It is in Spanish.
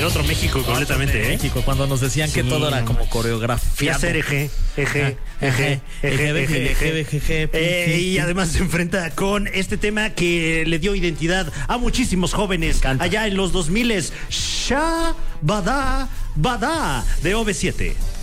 Era otro México completamente, México, cuando nos decían que todo era como coreografía. Y además se enfrenta con este tema que le dio identidad a muchísimos jóvenes allá en los 2000s. Sha Bada Bada de OV7.